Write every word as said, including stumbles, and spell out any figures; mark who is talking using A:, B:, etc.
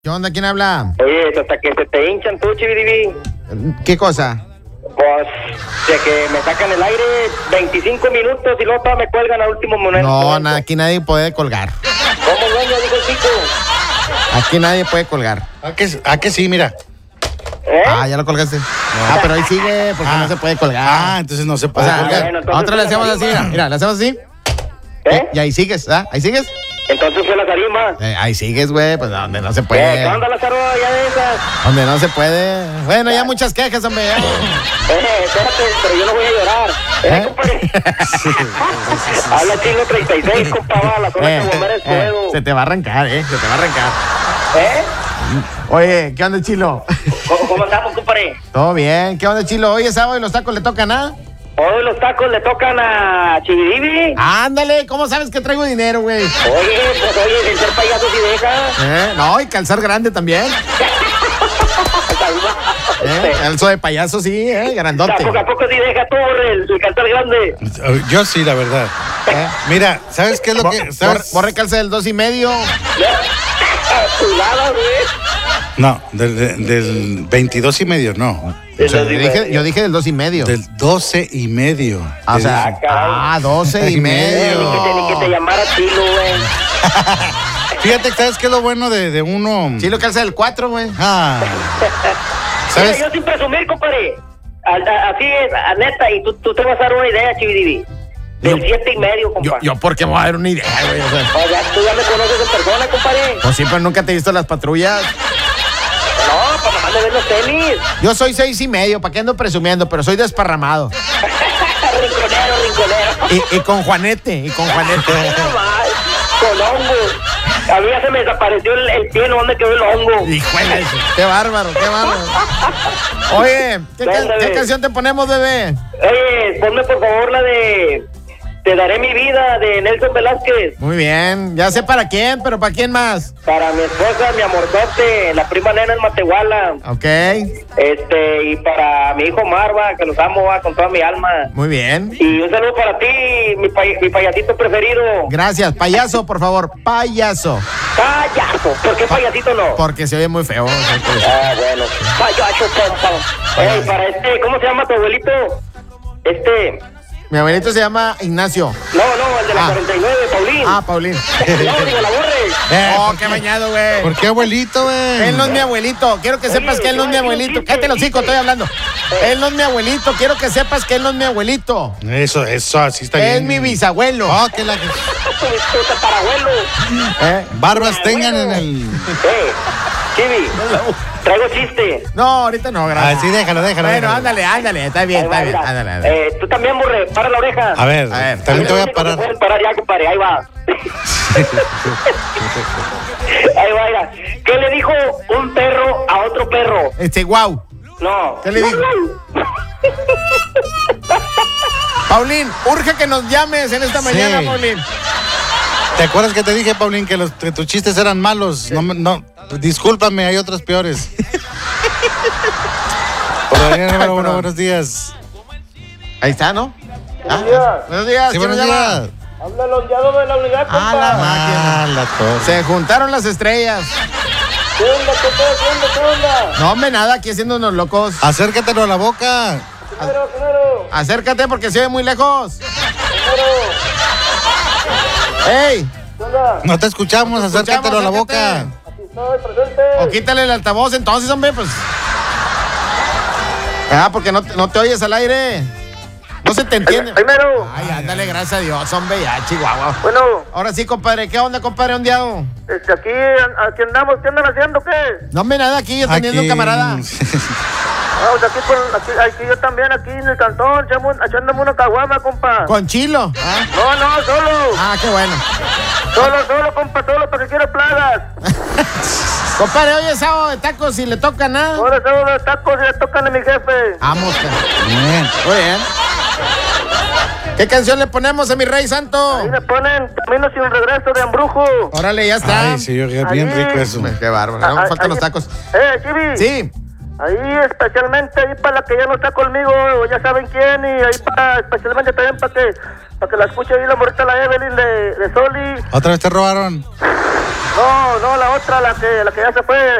A: ¿Qué onda? ¿Quién habla?
B: Oye, hasta que se te hinchan tú, Chividivi.
A: ¿Qué cosa?
B: Pues, de que me sacan el aire veinticinco minutos y luego todavía me cuelgan al último momento.
A: No, nada, aquí nadie puede colgar.
B: ¿Cómo dueño? Dijo el chico.
A: Aquí nadie puede colgar.
C: ¿A que, a que sí, mira?
B: ¿Eh?
A: Ah, ya lo colgaste. Ah, pero ahí sigue porque
C: Ah.
A: no se puede colgar.
C: Ah, entonces no se
A: O
C: puede
A: sea,
C: colgar.
B: bueno, entonces
A: nosotros le
B: fue la
A: hacemos así, mira,
B: tarima.
A: mira, le hacemos así.
B: ¿Eh?
A: Y ahí sigues, ¿ah? Ahí sigues.
B: Entonces fue la tarima.
A: Eh, ahí sigues, güey, pues donde no se
B: ¿Eh?
A: puede.
B: ¿Qué onda, Lázaro? Ya de esas.
A: Donde no se puede. Bueno, ya muchas quejas, hombre. ya.
B: Eh, espérate, pero yo no voy a llorar. ¿Eh,
A: ¿Eh?
B: compadre? Habla chino treinta y seis, compa, la zona
A: Eh,
B: que Gómez
A: eh,
B: puedo.
A: se te va a arrancar, eh, se te va a arrancar.
B: ¿Eh?
A: Oye, ¿qué onda, Chilo?
B: ¿Cómo, cómo estamos, compadre?
A: ¿Todo bien? ¿Qué onda, Chilo? Hoy es sábado y los tacos le tocan, ¿ah?
B: Hoy los tacos le tocan a Chividivi.
A: Ándale, ¿cómo sabes que traigo dinero, güey?
B: Oye, pues oye, el ser payaso si deja.
A: ¿Eh? No, y calzar grande también. ¿Eh? Calzo de payaso, sí, ¿eh? Grandote.
B: ¿A poco, a poco sí deja tú, el, el cantar grande?
C: Yo sí, la verdad.
A: ¿Eh?
C: Mira, ¿sabes qué es lo
A: Bo-
C: que...?
A: Borre,
C: ¿Sabes?
A: borre calza del dos y medio.
B: Chulada, güey.
C: No, del, del, del veintidós y medio, no.
A: O sea, yo, dije, yo dije del dos y medio.
C: Del doce y medio.
A: Ah, o sea,
B: Ah, caray.
A: ah, doce y
C: Y
B: Eh,
A: medio.
B: ni, que te, ni que te llamara Chilo, güey.
C: Fíjate, ¿sabes qué es lo bueno de, de uno?
A: Chilo calza del cuatro, güey.
C: Ah,
B: Mira,
C: ¿sabes?
B: yo sin presumir, compadre. A- a- Así es, a neta, y tú, tú te vas a dar una idea, Chividivi. Del
A: Yo-
B: siete y medio,
A: Yo,
B: compadre.
A: yo, ¿por qué me voy a dar una idea, güey? O sea,
B: O sea, tú ya me conoces en persona, compadre.
A: pues sí, pero nunca te he visto las patrullas.
B: No, pues nomás me ves los tenis.
A: Yo soy seis y medio, ¿para qué ando presumiendo? Pero soy desparramado.
B: Rinconero, rinconero.
A: Y, y con Juanete, y con Juanete.
B: No más, con hongo. A mí ya se me desapareció el, el pie, ¿no? ¿Dónde quedó el hongo?
A: Híjole, qué bárbaro, qué bárbaro. Oye, ¿qué, ca-
B: Ándale.
A: qué canción te ponemos, bebé?
B: Oye, ponme por favor la de Te daré mi vida de Nelson Velázquez.
A: Muy bien, ya sé para quién, pero ¿para quién más?
B: Para mi esposa, mi amorzote, la prima nena en Matehuala.
A: Ok,
B: Este, y para mi hijo Marva, que los amo va, con toda mi alma.
A: muy bien.
B: Y un saludo para ti, mi, pay- mi payasito preferido.
A: Gracias, payaso, por favor, payaso.
B: Payaso. ¿Por qué payasito no?
A: Porque se oye muy feo.
B: Ah, bueno. Payaso, pompa. Ey, para este, ¿cómo se llama tu abuelito? Este,
A: Mi abuelito se llama Ignacio.
B: no, no, el de la
A: Ah.
B: cuarenta y nueve, Paulín.
A: Ah, Paulín.
B: No, digo, la borre.
C: Eh,
A: Oh,
C: ¿por
A: qué
C: qué?
A: bañado, güey.
C: ¿Por qué, abuelito, güey?
A: Él no es mi abuelito, quiero que
B: Oye,
A: sepas que él no es mi
B: te voy a decir un
A: abuelito.
B: chiste,
A: Cállate los hocico,
B: chiste.
A: estoy hablando. Él no es mi abuelito, quiero que sepas que él no es mi abuelito.
C: Eso, eso, así está
A: Es
C: bien.
A: mi bisabuelo.
C: Oh, que la...
B: Tu tatarabuelo.
A: ¿Eh?
C: Barbas tengan en el...
B: Eh, Chivi, traigo chiste.
A: No, ahorita no,
C: Ah,
A: gracias.
C: sí, déjalo, déjalo.
A: Bueno,
C: déjalo.
A: ándale, ándale, está bien,
B: Ahí
A: está
B: va,
A: bien.
B: mira.
A: Ándale, ándale.
B: Eh, tú también, burre, para la oreja.
C: A ver,
A: A ver,
C: también te voy a
B: Puedes
C: parar.
B: parar ya, compadre, ahí va. Ahí va, mira. ¿Qué le dijo un perro a otro perro?
A: Este, guau.
B: No.
A: ¿Qué le dijo? Paulín, urge que nos llames en esta
C: Sí.
A: mañana, Paulín.
C: ¿Te acuerdas que te dije, Paulín, que, los, que tus chistes eran malos? No, me- no, discúlpame, hay otros peores. Hola, bien, hermano, bueno, buenos días.
A: Ahí está, ¿no?
B: Buenos días.
A: Buenos días,
C: Sí,
A: ¿quién nos
C: buenos
A: llama?
C: días.
B: Habla el ondeado de la unidad,
A: Ah, la
B: compa.
A: máquina.
C: Ah, la torre.
A: Se juntaron las estrellas.
B: ¿Qué onda? ¿Qué estás haciendo? ¿Qué onda?
A: No, hombre, nada, aquí haciéndonos locos.
C: Acércatelo a la boca.
B: Primero, primero,
A: Acércate porque se oye muy lejos.
B: primero.
A: ¡Ey!
B: ¿Qué onda?
C: No te escuchamos, acércatelo a la boca.
A: acércate.
B: Aquí estoy, presente.
A: O quítale el altavoz entonces, hombre, pues. Ah, porque no, te- no te oyes al aire. No se te entiende.
B: Primero.
A: Ay, ándale, gracias a Dios, hombre, ya, Chihuahua.
B: Bueno,
A: Ahora sí, compadre, ¿qué onda, compadre ondeado?
B: este, aquí, aquí andamos. ¿Qué andan haciendo? ¿Qué?
A: No, hombre, nada, aquí yo teniendo
C: Aquí.
A: camarada.
B: Vamos, aquí, con, aquí, aquí yo también, aquí en el cantón, echamos- echándome una caguama, compa.
A: Con chilo. Ah,
B: No, no, solo.
A: ah, qué bueno.
B: Solo, solo, compa, solo, porque quiero plagas.
A: Compadre, hoy es sábado de tacos y le toca nada.
B: Ahora solo los tacos y le tocan a mi jefe.
A: Vamos, cara.
C: Bien.
A: Muy bien. ¿Qué canción le ponemos a mi rey santo?
B: Ahí me ponen Camino sin regreso de Ambrujo.
A: Órale, ya está.
C: Ay, sí, bien
B: Ahí.
C: rico eso.
A: Qué bárbaro.
B: Ah,
A: No,
B: ah,
A: faltan los
B: ahí-
A: tacos.
B: Eh, Chivi.
A: Sí.
B: Ahí especialmente ahí para la que ya no está conmigo, ya saben quién, y ahí para especialmente también para que para que la escuche ahí la morrita la Evelyn de, de Soli.
C: ¿Otra vez te robaron?
B: No, no, la otra, la que, la que ya se fue.